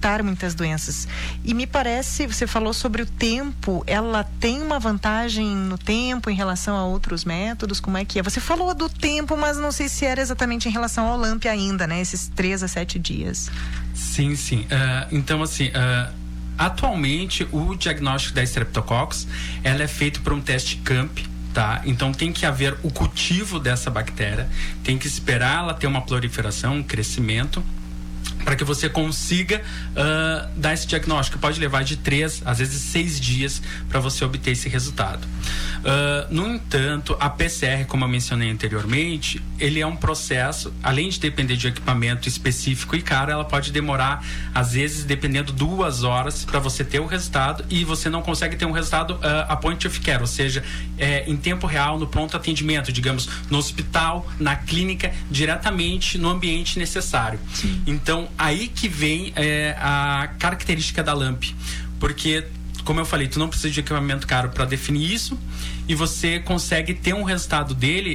evitar muitas doenças. E me parece, você falou sobre o tempo, ela tem uma vantagem no tempo em relação a outros métodos, como é que é? Você falou do tempo, mas não sei se era exatamente em relação ao LAMP ainda, né? Esses 3 a 7 dias. Sim. Então, assim, atualmente o diagnóstico da Streptococcus, ela é feito por um teste CAMP, tá? Então tem que haver o cultivo dessa bactéria, tem que esperar ela ter uma proliferação, um crescimento, para que você consiga dar esse diagnóstico. Pode levar de 3, às vezes 6 dias para você obter esse resultado. No entanto, a PCR, como eu mencionei anteriormente, ele é um processo, além de depender de equipamento específico e caro, ela pode demorar, às vezes, dependendo 2 horas para você ter o resultado, e você não consegue ter um resultado a point of care, ou seja, em tempo real, no pronto atendimento, digamos, no hospital, na clínica, diretamente no ambiente necessário. Sim. Então, aí que vem a característica da LAMP, porque, como eu falei, tu não precisa de equipamento caro para definir isso, e você consegue ter um resultado dele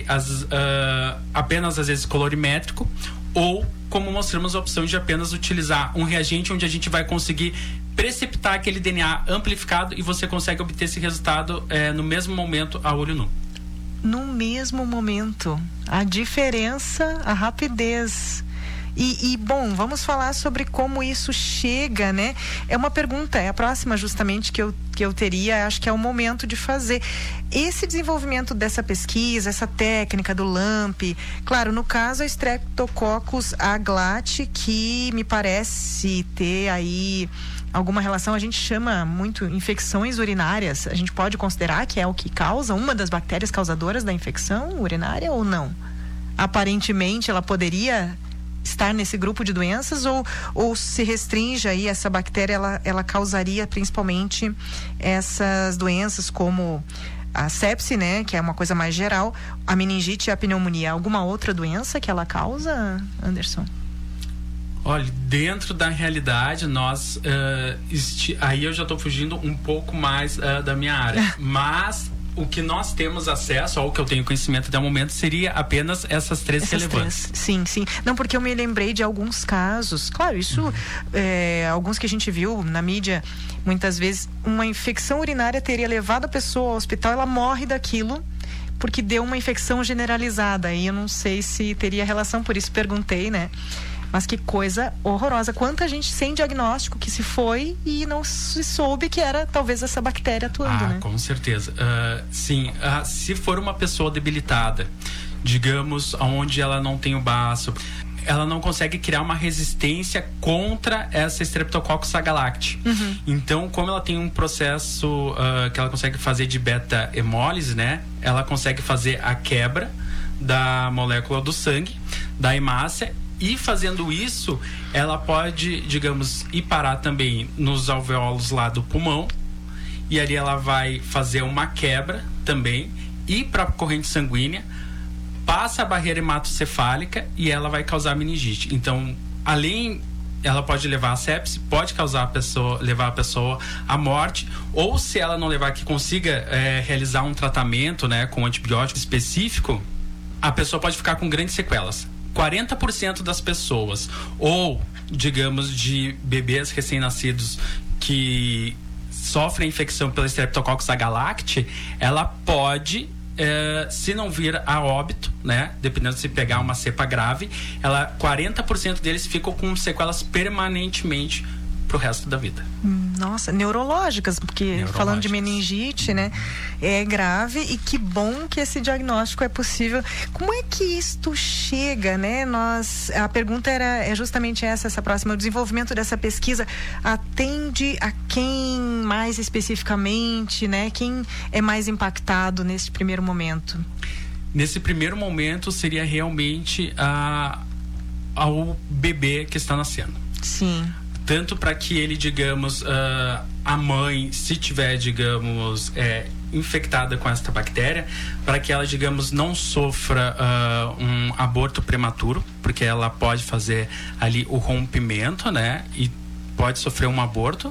apenas, às vezes, colorimétrico, ou, como mostramos, a opção de apenas utilizar um reagente onde a gente vai conseguir precipitar aquele DNA amplificado, e você consegue obter esse resultado no mesmo momento, a olho nu. No mesmo momento. A diferença, a rapidez. E bom, vamos falar sobre como isso chega, né? É uma pergunta, é a próxima justamente que eu teria, acho que é o momento de fazer. Esse desenvolvimento dessa pesquisa, essa técnica do LAMP, claro, no caso a Streptococcus aglati, que me parece ter aí alguma relação, a gente chama muito infecções urinárias, a gente pode considerar que é o que causa, uma das bactérias causadoras da infecção urinária ou não? Aparentemente ela poderia estar nesse grupo de doenças, ou se restringe aí essa bactéria, ela causaria principalmente essas doenças como a sepse, né, que é uma coisa mais geral, a meningite e a pneumonia. Alguma outra doença que ela causa, Anderson? Olha, dentro da realidade, nós aí eu já estou fugindo um pouco mais da minha área, mas o que nós temos acesso, ou o que eu tenho conhecimento até o momento, seria apenas essas 3 relevantes. Sim. Não, porque eu me lembrei de alguns casos, claro, isso, alguns que a gente viu na mídia, muitas vezes, uma infecção urinária teria levado a pessoa ao hospital, ela morre daquilo, porque deu uma infecção generalizada, e eu não sei se teria relação, por isso perguntei, né? Mas que coisa horrorosa. Quanta gente sem diagnóstico que se foi e não se soube que era talvez essa bactéria atuando, né? Com certeza. Sim, se for uma pessoa debilitada, digamos, onde ela não tem o baço, ela não consegue criar uma resistência contra essa Streptococcus agalacti. Uhum. Então, como ela tem um processo que ela consegue fazer de beta-hemólise, né? Ela consegue fazer a quebra da molécula do sangue, da hemácia, e fazendo isso, ela pode, digamos, ir parar também nos alvéolos lá do pulmão, e ali ela vai fazer uma quebra também, ir para a corrente sanguínea, passa a barreira hematocefálica e ela vai causar meningite. Então, ela pode levar a sepse, pode levar a pessoa à morte, ou se ela não levar, que consiga realizar um tratamento, né, com antibiótico específico, a pessoa pode ficar com grandes sequelas. 40% das pessoas, ou digamos de bebês recém-nascidos que sofrem infecção pela Streptococcus agalacti, ela pode, se não vir a óbito, né, dependendo se pegar uma cepa grave, 40% deles ficam com sequelas permanentemente pro resto da vida. Nossa, neurológicas, porque falando de meningite, né, é grave, e que bom que esse diagnóstico é possível. Como é que isto chega, né? A pergunta é justamente essa próxima. O desenvolvimento dessa pesquisa atende a quem mais especificamente, né? Quem é mais impactado nesse primeiro momento? Nesse primeiro momento seria realmente ao bebê que está nascendo. Sim. Tanto para que ele, digamos, a mãe, se tiver, digamos, infectada com esta bactéria, para que ela, digamos, não sofra um aborto prematuro, porque ela pode fazer ali o rompimento, né? E pode sofrer um aborto.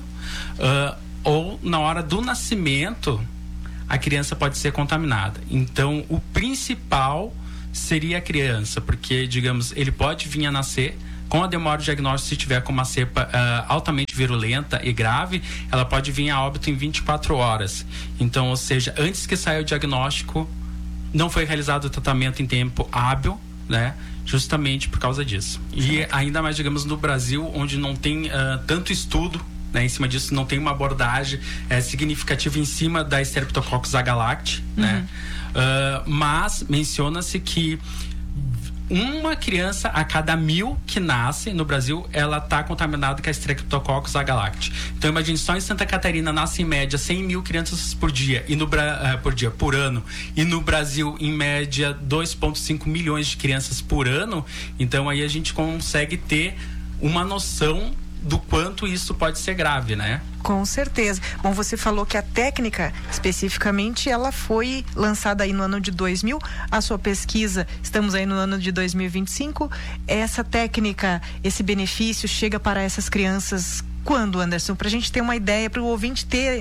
Ou na hora do nascimento, a criança pode ser contaminada. Então, o principal seria a criança, porque, digamos, ele pode vir a nascer Com a demora de diagnóstico, se tiver com uma cepa altamente virulenta e grave, ela pode vir a óbito em 24 horas. Então, ou seja, antes que saia o diagnóstico, não foi realizado o tratamento em tempo hábil, né? Justamente por causa disso. E ainda mais, digamos, no Brasil, onde não tem tanto estudo, né, em cima disso, não tem uma abordagem significativa em cima da Streptococcus agalacti, né? Mas menciona-se que uma criança a cada 1000 que nasce no Brasil, ela está contaminada com a Streptococcus agalacti. Então imagine, só em Santa Catarina nasce em média 100 mil crianças por dia e por ano, e no Brasil em média 2,5 milhões de crianças por ano. Então aí a gente consegue ter uma noção do quanto isso pode ser grave, né? Com certeza. Bom, você falou que a técnica, especificamente, ela foi lançada aí no ano de 2000. A sua pesquisa, estamos aí no ano de 2025. Essa técnica, esse benefício chega para essas crianças quando, Anderson? Para a gente ter uma ideia, para o ouvinte ter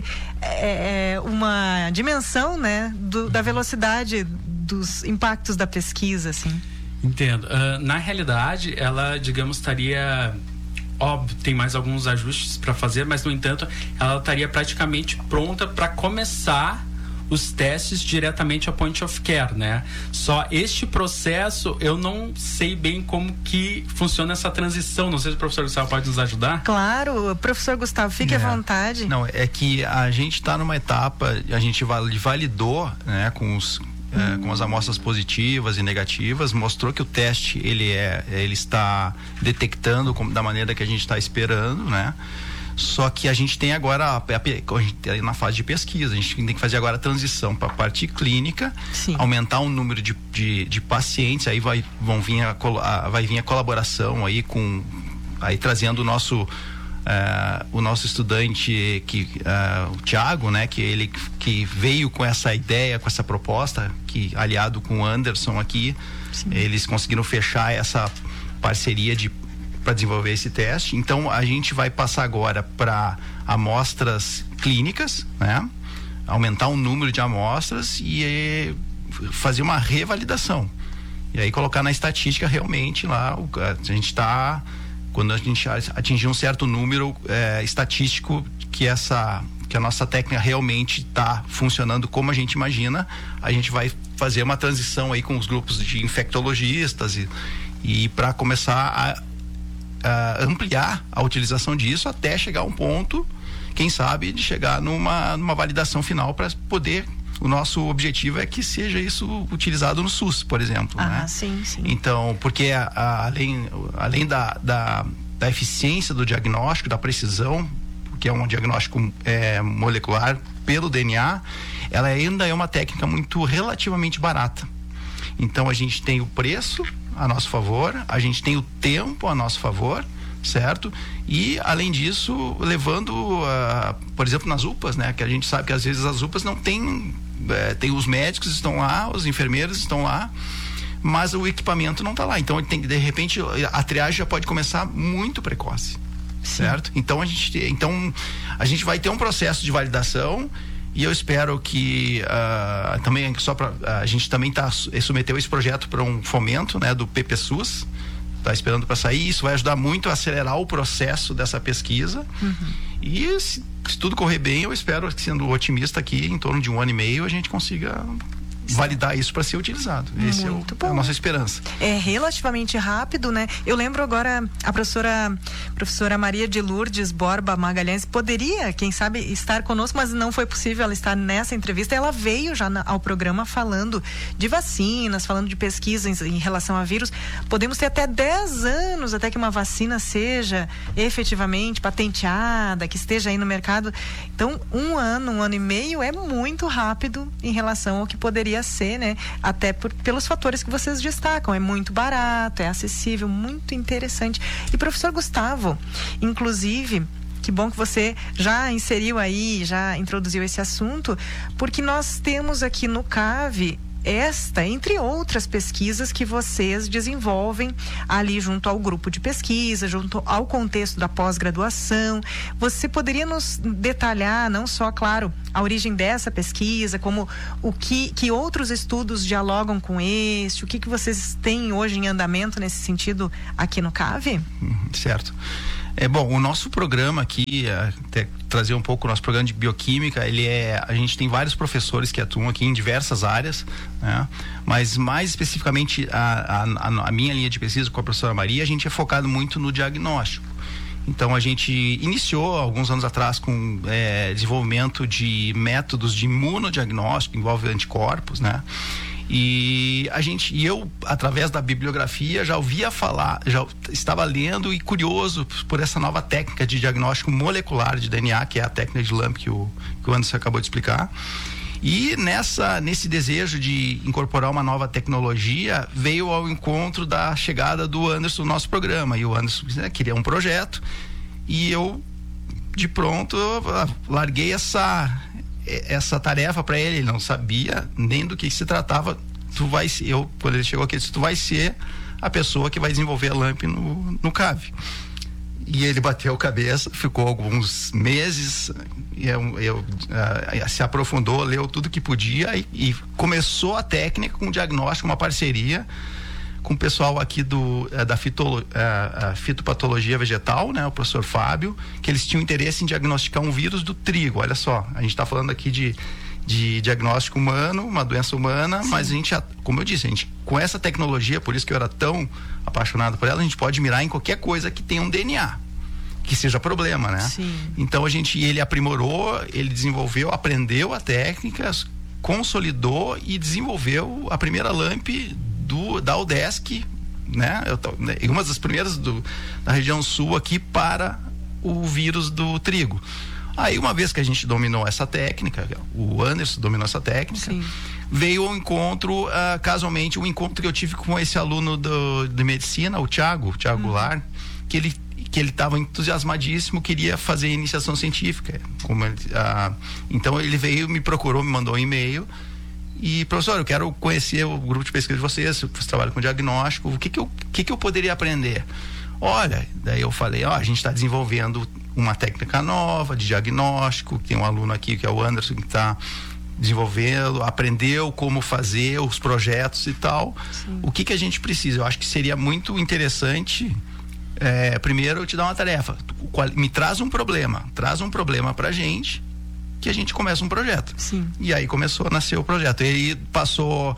uma dimensão, né, da velocidade dos impactos da pesquisa, assim. Entendo. Na realidade, ela, digamos, estaria... Óbvio, tem mais alguns ajustes para fazer, mas no entanto ela estaria praticamente pronta para começar os testes diretamente a point of care, né? Só este processo eu não sei bem como que funciona essa transição. Não sei se o professor Gustavo pode nos ajudar. Claro, professor Gustavo, fique à vontade. Não, é que a gente está numa etapa, a gente validou, né, com as amostras positivas e negativas, mostrou que o teste ele está detectando da maneira que a gente está esperando, né? Só que a gente tem agora na fase de pesquisa, a gente tem que fazer agora a transição para a parte clínica. Sim. Aumentar o número de pacientes, aí vai vir a colaboração aí trazendo o nosso estudante o Thiago, né, que veio com essa ideia, com essa proposta, que aliado com o Anderson aqui, sim, eles conseguiram fechar essa parceria para desenvolver esse teste. Então a gente vai passar agora para amostras clínicas, né, aumentar o número de amostras e fazer uma revalidação, e aí colocar na estatística realmente lá a gente está... Quando a gente atingir um certo número estatístico que a nossa técnica realmente está funcionando como a gente imagina, a gente vai fazer uma transição aí com os grupos de infectologistas e para começar a ampliar a utilização disso até chegar a um ponto, quem sabe, de chegar numa validação final para poder... O nosso objetivo é que seja isso utilizado no SUS, por exemplo. Né? Sim, sim. Então, porque além da eficiência do diagnóstico, da precisão, que é um diagnóstico molecular pelo DNA, ela ainda é uma técnica relativamente barata. Então, a gente tem o preço a nosso favor, a gente tem o tempo a nosso favor, certo? E além disso, levando por exemplo, nas UPAs, né? Que a gente sabe que às vezes as UPAs não tem os médicos estão lá, os enfermeiros estão lá, mas o equipamento não está lá. Então de repente a triagem já pode começar muito precoce. Sim. Certo? Então a gente vai ter um processo de validação. E eu espero que também a gente também submeteu esse projeto para um fomento, né, do PPSUS. Está esperando para sair. Isso vai ajudar muito a acelerar o processo dessa pesquisa. E se tudo correr bem, eu espero, sendo otimista aqui, em torno de 1 ano e meio a gente consiga validar isso para ser utilizado. Esse é a nossa esperança. É relativamente rápido, né? Eu lembro agora a professora Maria de Lourdes Borba Magalhães poderia, quem sabe, estar conosco, mas não foi possível ela estar nessa entrevista. Ela veio já ao programa falando de vacinas, falando de pesquisas em relação a vírus. Podemos ter até 10 anos até que uma vacina seja efetivamente patenteada, que esteja aí no mercado. Então, 1 ano, 1 ano e meio é muito rápido em relação ao que poderia ser, né? Até pelos fatores que vocês destacam. É muito barato, é acessível, muito interessante. E professor Gustavo, inclusive, que bom que você já inseriu aí, já introduziu esse assunto, porque nós temos aqui no CAV esta, entre outras pesquisas que vocês desenvolvem ali junto ao grupo de pesquisa, junto ao contexto da pós-graduação. Você poderia nos detalhar, não só, claro, a origem dessa pesquisa, como o que outros estudos dialogam com este, o que vocês têm hoje em andamento nesse sentido aqui no CAV? Certo. Bom, o nosso programa aqui, até trazer um pouco o nosso programa de bioquímica, a gente tem vários professores que atuam aqui em diversas áreas, né? Mas mais especificamente a minha linha de pesquisa com a professora Maria, a gente é focado muito no diagnóstico. Então a gente iniciou alguns anos atrás com desenvolvimento de métodos de imunodiagnóstico, envolve anticorpos, né? E eu, através da bibliografia, já ouvia falar, já estava lendo e curioso por essa nova técnica de diagnóstico molecular de DNA, que é a técnica de LAMP que o Anderson acabou de explicar. E nesse desejo de incorporar uma nova tecnologia, veio ao encontro da chegada do Anderson no nosso programa. E o Anderson queria um projeto, e eu, de pronto, larguei essa tarefa para ele. Ele não sabia nem do que se tratava. Quando ele chegou aqui, eu disse: tu vai ser a pessoa que vai desenvolver a LAMP no CAV. E ele bateu a cabeça, ficou alguns meses, se aprofundou, leu tudo que podia e começou a técnica com diagnóstico, uma parceria com o pessoal aqui da fitopatologia vegetal, né, o professor Fábio, que eles tinham interesse em diagnosticar um vírus do trigo. Olha só, a gente está falando aqui de diagnóstico humano, uma doença humana. Sim. Mas a gente, como eu disse, com essa tecnologia, por isso que eu era tão apaixonado por ela, a gente pode mirar em qualquer coisa que tenha um DNA, que seja problema, né? Sim. Então ele aprimorou, ele desenvolveu, aprendeu a técnica, consolidou e desenvolveu a primeira LAMP da UDESC, né? Uma das primeiras da região sul aqui para o vírus do trigo. Aí, uma vez que a gente dominou essa técnica, o Anderson dominou essa técnica, sim, veio ao encontro, casualmente, um encontro que eu tive com esse aluno de medicina, o Thiago Goulart, que ele estava entusiasmadíssimo, queria fazer iniciação científica. Então ele veio, me procurou, me mandou um e-mail e: professor, eu quero conhecer o grupo de pesquisa de vocês, você trabalha com diagnóstico, o que eu poderia aprender? Olha, daí eu falei: a gente está desenvolvendo uma técnica nova de diagnóstico, tem um aluno aqui que é o Anderson, que está desenvolvendo, aprendeu como fazer os projetos e tal. Sim. O que a gente precisa? Eu acho que seria muito interessante, primeiro eu te dar uma tarefa, me traz um problema pra gente, que a gente começa um projeto. Sim. E aí começou a nascer o projeto. E aí passou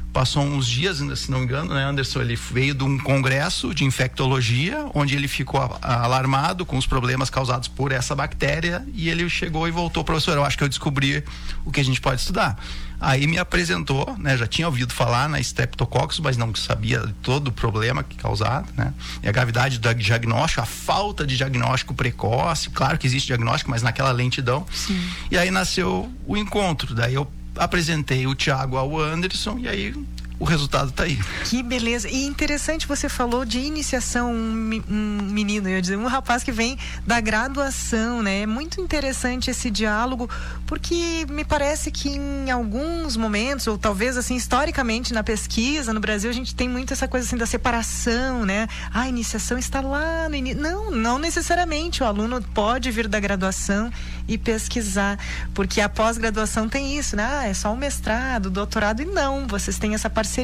uns dias, se não me engano, né, Anderson? Ele veio de um congresso de infectologia, onde ele ficou alarmado com os problemas causados por essa bactéria, e ele chegou e voltou: professor, eu acho que eu descobri o que a gente pode estudar. Aí me apresentou, né? Já tinha ouvido falar na Streptococcus, mas não sabia de todo o problema que causado, né? E a gravidade do diagnóstico, a falta de diagnóstico precoce. Claro que existe diagnóstico, mas naquela lentidão. Sim. E aí nasceu o encontro. Daí eu apresentei o Thiago ao Anderson, e aí o resultado tá aí. Que beleza. E interessante, você falou de iniciação, um menino, eu ia dizer, um rapaz que vem da graduação, né? É muito interessante esse diálogo, porque me parece que em alguns momentos, ou talvez assim, historicamente na pesquisa, no Brasil, a gente tem muito essa coisa assim da separação, né? A iniciação está lá no início. Não necessariamente. O aluno pode vir da graduação e pesquisar, porque a pós-graduação tem isso, né? É só o mestrado, o doutorado, e não, vocês têm essa parceria.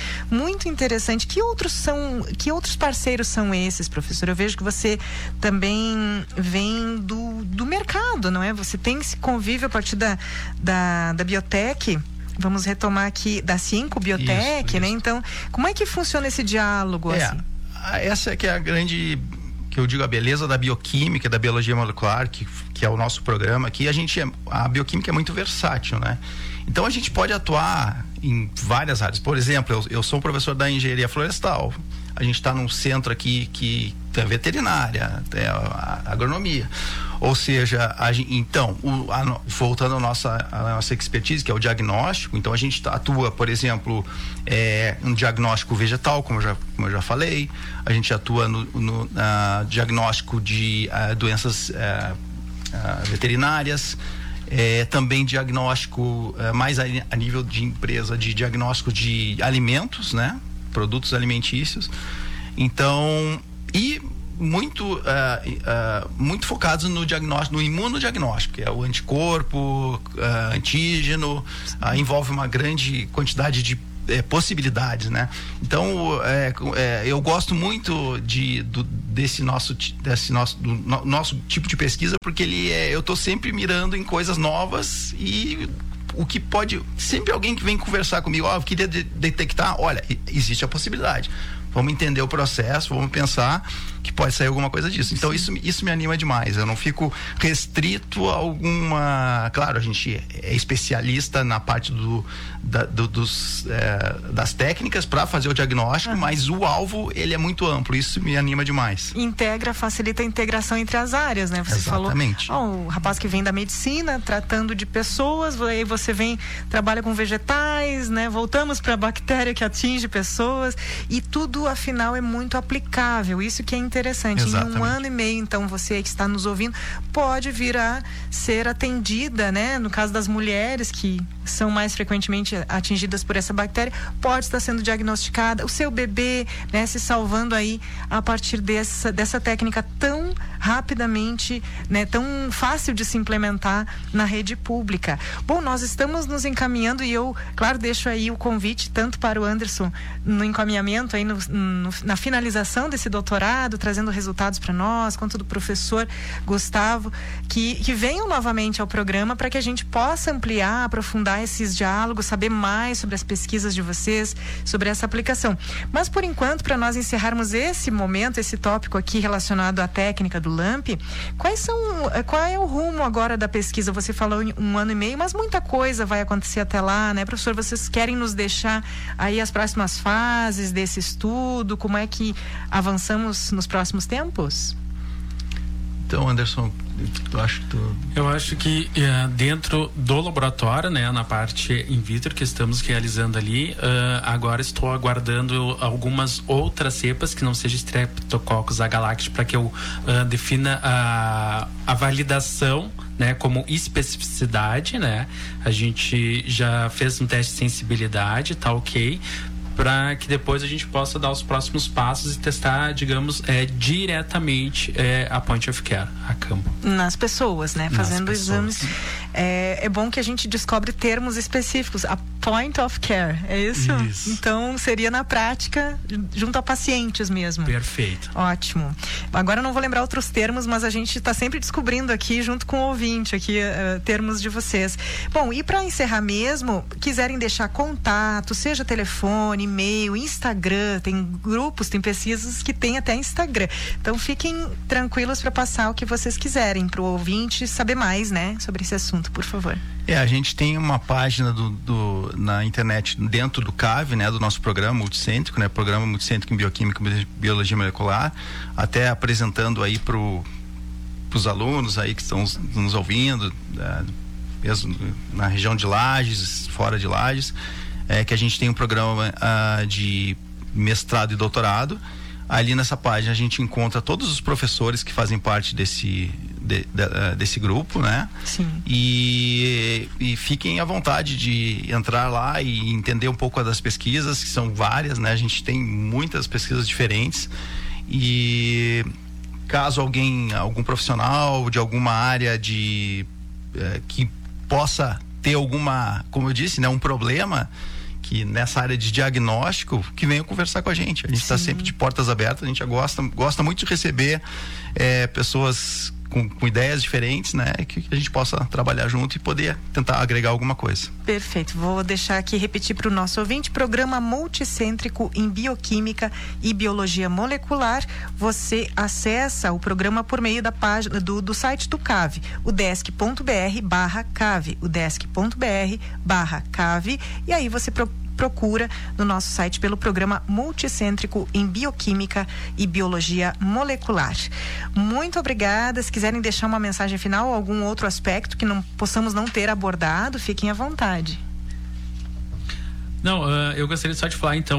Muito interessante. Que outros parceiros são esses, professor? Eu vejo que você também vem do mercado, não é? Você tem esse convívio a partir da biotech. Vamos retomar aqui da Cinco Biotech, isso. Né? Então, como é que funciona esse diálogo? Assim? Essa é que é a grande, que eu digo, a beleza da bioquímica, da biologia molecular, que é o nosso programa aqui. A bioquímica é muito versátil, né? Então a gente pode atuar em várias áreas. Por exemplo, eu sou um professor da engenharia florestal. A gente está num centro aqui que tem veterinária, tem a agronomia. Ou seja, voltando à nossa expertise, que é o diagnóstico, então a gente atua, por exemplo, no diagnóstico vegetal, como eu já falei. A gente atua no diagnóstico de doenças veterinárias. também diagnóstico mais a nível de empresa, de diagnóstico de alimentos, né? Produtos alimentícios. Então, e muito focados no diagnóstico, no imunodiagnóstico, que é o anticorpo, antígeno, envolve uma grande quantidade de possibilidades, né? Então, eu gosto muito desse nosso tipo de pesquisa, porque eu estou sempre mirando em coisas novas e o que pode, sempre alguém que vem conversar comigo, eu queria detectar, olha, existe a possibilidade. Vamos entender o processo, vamos pensar que pode sair alguma coisa disso. Então isso me anima demais. Eu não fico restrito a alguma. Claro, a gente é especialista na parte das técnicas para fazer o diagnóstico, mas o alvo ele é muito amplo. Isso me anima demais. Facilita a integração entre as áreas, né? Você Exatamente. falou, o rapaz que vem da medicina, tratando de pessoas, aí você trabalha com vegetais, né? Voltamos para a bactéria que atinge pessoas e tudo afinal é muito aplicável. Isso que é interessante. Exatamente. Em 1 ano e meio, então, você que está nos ouvindo pode vir a ser atendida, né? No caso das mulheres que são mais frequentemente atingidas por essa bactéria, pode estar sendo diagnosticada, o seu bebê, né, se salvando aí a partir dessa técnica tão rapidamente, né, tão fácil de se implementar na rede pública. Bom, nós estamos nos encaminhando e eu, claro, deixo aí o convite tanto para o Anderson no encaminhamento aí na finalização desse doutorado, trazendo resultados para nós, quanto do professor Gustavo, que venham novamente ao programa para que a gente possa ampliar, aprofundar esses diálogos, saber mais sobre as pesquisas de vocês, sobre essa aplicação. Mas por enquanto, para nós encerrarmos esse momento, esse tópico aqui relacionado à técnica do LAMP, qual é o rumo agora da pesquisa? Você falou em 1 ano e meio, mas muita coisa vai acontecer até lá, né, professor? Vocês querem nos deixar aí as próximas fases desse estudo? Como é que avançamos nos próximos tempos? Então, Anderson, eu acho que dentro do laboratório, né, na parte in vitro que estamos realizando ali, agora estou aguardando algumas outras cepas que não seja Streptococcus agalacti para que eu defina a validação, né, como especificidade, né? A gente já fez um teste de sensibilidade, tá ok, para que depois a gente possa dar os próximos passos e testar, digamos, diretamente a point of care, a campo. Nas pessoas, né? Fazendo exames. É bom que a gente descobre termos específicos. A point of care, é isso? Isso. Então, seria na prática, junto a pacientes mesmo. Perfeito. Ótimo. Agora eu não vou lembrar outros termos, mas a gente está sempre descobrindo aqui, junto com o ouvinte, aqui, termos de vocês. Bom, e para encerrar mesmo, quiserem deixar contato, seja telefone, e-mail, Instagram, tem grupos, tem pesquisas que tem até Instagram. Então fiquem tranquilos para passar o que vocês quiserem para o ouvinte saber mais, né, sobre esse assunto, por favor. A gente tem uma página na internet dentro do CAV, né, do nosso programa multicêntrico, né, Programa Multicêntrico em Bioquímica e Biologia Molecular, até apresentando aí para os alunos aí que estão nos ouvindo, mesmo na região de Lages, fora de Lages, que a gente tem um programa de mestrado e doutorado. Ali nessa página a gente encontra todos os professores que fazem parte desse grupo, né? Sim. E fiquem à vontade de entrar lá e entender um pouco das pesquisas, que são várias, né? A gente tem muitas pesquisas diferentes e caso algum profissional de alguma área que possa ter como eu disse, né, um problema que nessa área de diagnóstico, que venham conversar com a gente. A gente está sempre de portas abertas, a gente gosta muito de receber pessoas com ideias diferentes, né? Que a gente possa trabalhar junto e poder tentar agregar alguma coisa. Perfeito. Vou deixar aqui repetir para o nosso ouvinte: Programa Multicêntrico em Bioquímica e Biologia Molecular. Você acessa o programa por meio da página do site do CAV, udesc.br/CAV, udesc.br/CAV, e aí você procura no nosso site pelo Programa Multicêntrico em Bioquímica e Biologia Molecular. Muito obrigada. Se quiserem deixar uma mensagem final, algum outro aspecto que possamos não ter abordado, fiquem à vontade. Não, eu gostaria só de falar então,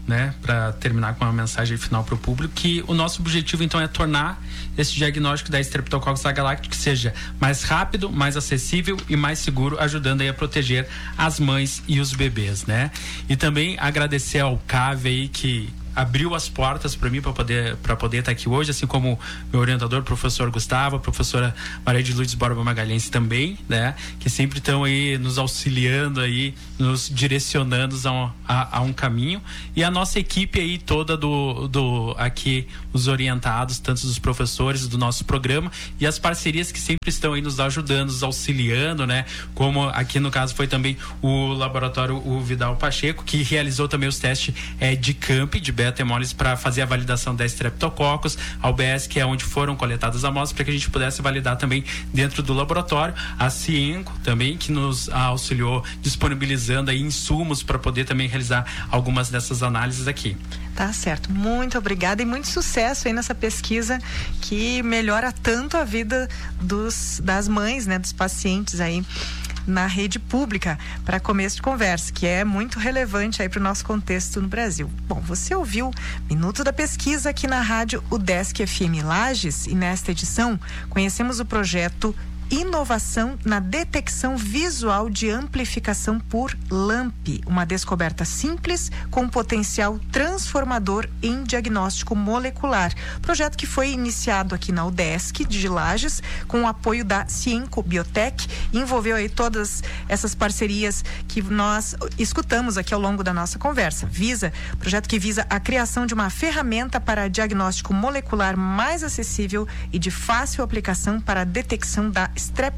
né, para terminar com uma mensagem final para o público, que o nosso objetivo então é tornar esse diagnóstico da Streptococcus agalacticae que seja mais rápido, mais acessível e mais seguro, ajudando aí a proteger as mães e os bebês, né? E também agradecer ao CAV aí que abriu as portas para mim para poder estar aqui hoje, assim como meu orientador, professor Gustavo, a professora Maria de Lourdes Borba Magalhães também, né? Que sempre estão aí nos auxiliando aí, nos direcionando a um caminho, e a nossa equipe aí toda aqui, os orientados, tanto dos professores do nosso programa e as parcerias que sempre estão aí nos ajudando, nos auxiliando, né? Como aqui no caso foi também o laboratório o Vidal Pacheco, que realizou também os testes de camp, de beta-hemólise, para fazer a validação da Streptococcus, a UBS, que é onde foram coletadas as amostras, para que a gente pudesse validar também dentro do laboratório, a Cienco também, que nos auxiliou disponibilizando aí insumos para poder também realizar algumas dessas análises aqui. Tá certo, muito obrigada e muito sucesso aí nessa pesquisa que melhora tanto a vida das mães, né, dos pacientes aí na rede pública, para começo de conversa, que é muito relevante aí para o nosso contexto no Brasil. Bom, você ouviu Minuto da Pesquisa aqui na rádio UDESC FM Lages, e nesta edição conhecemos o projeto Inovação na detecção visual de amplificação por LAMP, uma descoberta simples com potencial transformador em diagnóstico molecular. Projeto que foi iniciado aqui na UDESC de Lages, com o apoio da Cienco Biotech, e envolveu aí todas essas parcerias que nós escutamos aqui ao longo da nossa conversa. Projeto que visa a criação de uma ferramenta para diagnóstico molecular mais acessível e de fácil aplicação para a detecção da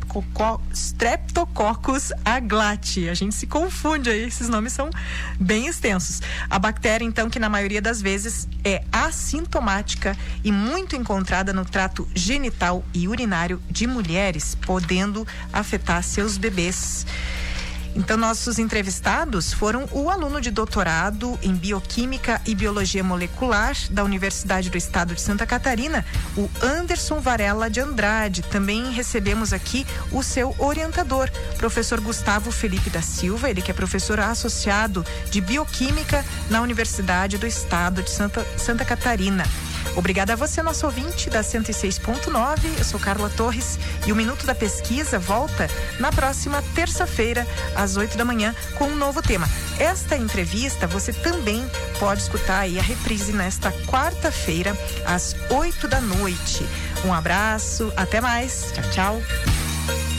Streptococcus agalacticae. A gente se confunde aí, esses nomes são bem extensos. A bactéria, então, que na maioria das vezes é assintomática e muito encontrada no trato genital e urinário de mulheres, podendo afetar seus bebês. Então, nossos entrevistados foram o aluno de doutorado em Bioquímica e Biologia Molecular da Universidade do Estado de Santa Catarina, o Anderson Varela de Andrade. Também recebemos aqui o seu orientador, professor Gustavo Felipe da Silva, ele que é professor associado de Bioquímica na Universidade do Estado de Santa Catarina. Obrigada a você, nosso ouvinte da 106.9. Eu sou Carla Torres e o Minuto da Pesquisa volta na próxima terça-feira, às 8 da manhã, com um novo tema. Esta entrevista você também pode escutar aí a reprise nesta quarta-feira, às 8 da noite. Um abraço, até mais. Tchau, tchau.